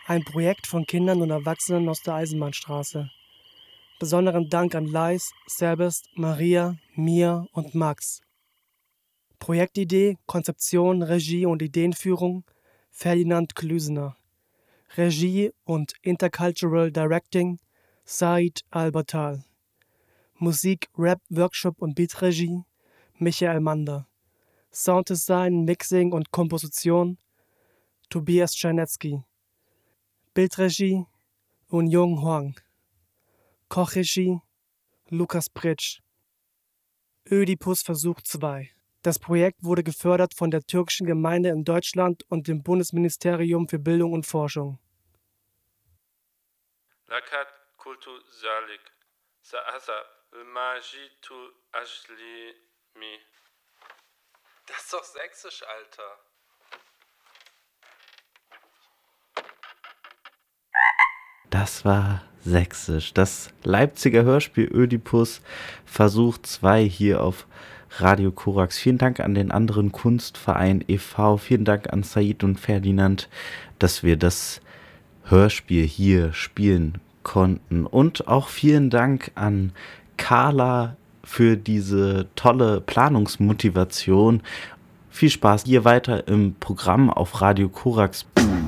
Ein Projekt von Kindern und Erwachsenen aus der Eisenbahnstraße. Besonderen Dank an Lais, Sebest, Maria, Mia und Max. Projektidee, Konzeption, Regie und Ideenführung Ferdinand Klüsener. Regie und Intercultural Directing Said Al-Batal. Musik, Rap, Workshop und Beatregie Michael Mander. Sounddesign, Mixing und Komposition Tobias Czarnecki. Bildregie Eun-Jung Hwang. Kochregie Lukas Pritsch. Ödipus Versuch 2. Das Projekt wurde gefördert von der türkischen Gemeinde in Deutschland und dem Bundesministerium für Bildung und Forschung. لقد قلت ذلك سأذهب المجيد أجلمي. Das ist doch sächsisch, Alter. Das war sächsisch. Das Leipziger Hörspiel Ödipus Versuch 2 hier auf Radio Korax. Vielen Dank an den anderen Kunstverein e.V. Vielen Dank an Said und Ferdinand, dass wir das Hörspiel hier spielen konnten. Und auch vielen Dank an Carla für diese tolle Planungsmotivation. Viel Spaß hier weiter im Programm auf Radio Korax.